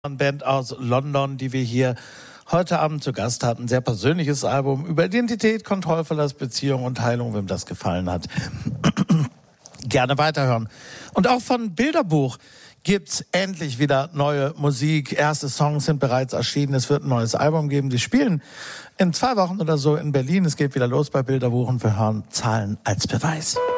Band aus London, die wir hier heute Abend zu Gast hatten. Sehr persönliches Album über Identität, Kontrollverlust, Beziehung und Heilung. Wem das gefallen hat, gerne weiterhören. Und auch von Bilderbuch gibt's endlich wieder neue Musik. Erste Songs sind bereits erschienen. Es wird ein neues Album geben. Die spielen in 2 Wochen oder so in Berlin. Es geht wieder los bei Bilderbuch und wir hören Zahlen als Beweis.